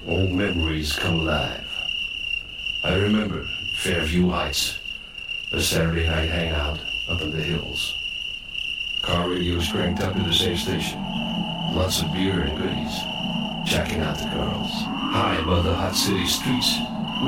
Old memories come alive. I remember Fairview Heights, a Saturday night hangout up in the hills. Car radios cranked up to the same station. Lots of beer and goodies. Checking out the girls. High above the hot city streets.